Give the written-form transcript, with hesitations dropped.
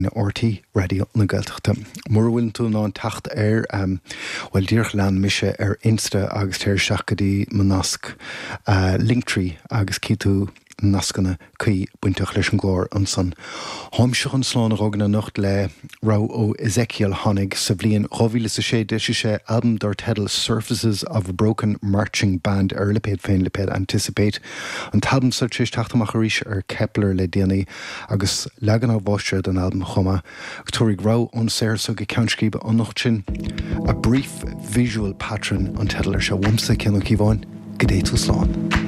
na ortaí radio na Gaeltachta. Mórhfuil tú ná an tacht bhfuil díoch lean mise Insta agus téir seachgadí manasc Linktree agus cí tú nascanna chuí buinteach leis an glór an san. Háimseach an sláán agna nacht le rá ó Ezekiel Honig sa bblion 2016 album dar title Surfaces of a Broken Marching Band lipéad féin lipéad Anticipate. An talbam sa tríos taachtamach arís Kepler le déanaí agus legan á bháiste den album chuma túraigh rá ón séir so go ceannscríbe an nacht sin a brief visual pattern an title se bhumsa ceann cíháin go dé tú sláán.